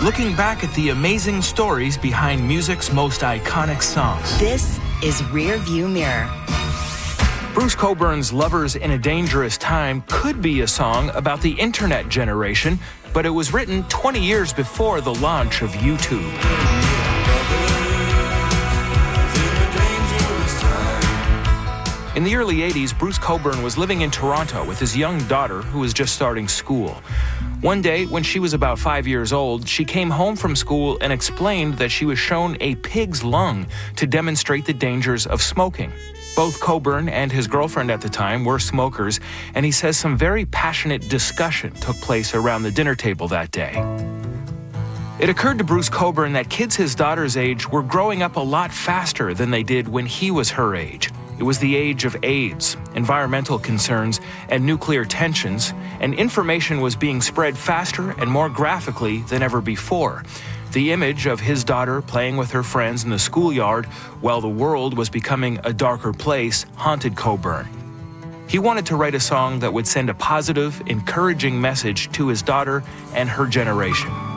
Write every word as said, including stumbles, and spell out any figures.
looking back at the amazing stories behind music's most iconic songs. This is Rear View Mirror. Bruce Cockburn's Lovers in a Dangerous Time could be a song about the internet generation, but it was written twenty years before the launch of YouTube. In the early eighties, Bruce Cockburn was living in Toronto with his young daughter, who was just starting school. One day, when she was about five years old, she came home from school and explained that she was shown a pig's lung to demonstrate the dangers of smoking. Both Cockburn and his girlfriend at the time were smokers, and he says some very passionate discussion took place around the dinner table that day. It occurred to Bruce Cockburn that kids his daughter's age were growing up a lot faster than they did when he was her age. It was the age of AIDS, environmental concerns, and nuclear tensions, and information was being spread faster and more graphically than ever before. The image of his daughter playing with her friends in the schoolyard while the world was becoming a darker place haunted Cockburn. He wanted to write a song that would send a positive, encouraging message to his daughter and her generation.